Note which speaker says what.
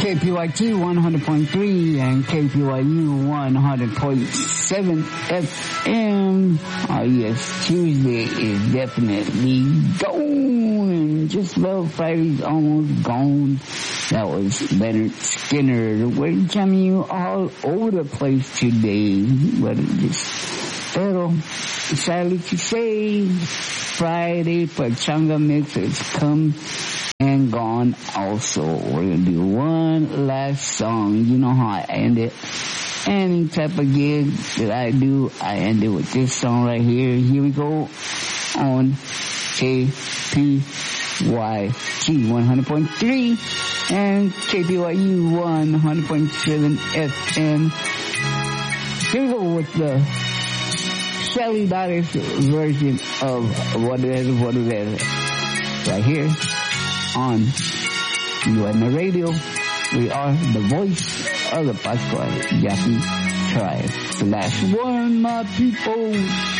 Speaker 1: KPYT 100.3 and KPYU 100.7 FM. Oh yes, Tuesday is definitely gone. Just about Friday's almost gone. That was Leonard Skinner. We're jamming you all over the place today. But pero sadly to say, Friday Pachanga Mix has come and gone also. We're going to do one last song. You know how I end it. Any type of gig that I do, I end it with this song right here. Here we go on KPYT 100.3 and KPYU 100.7 FM. Here we go with the Shelly Dottis version of What It Is. Right here on UNA Radio. We are the voice of the Pascua Yaqui tribe. The last one, my people.